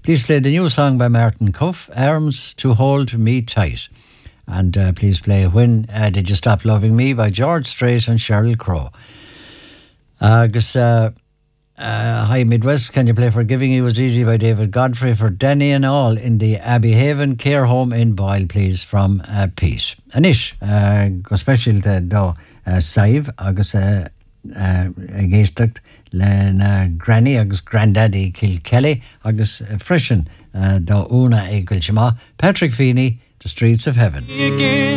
Please play the new song by Martin Cuff, Arms to Hold Me Tight. And please play When Did You Stop Loving Me by George Strait and Sheryl Crow. Hi Midwest, can you play Forgiving You Was Easy by David Godfrey for Danny and all in the Abbey Haven Care Home in Boyle, please, from Pete. Anish, go special to Saiv, agus géisteacht le granny agus granddaddy Kilkelly, agus freshen do una Eagle Patrick Feeney, The Streets of Heaven.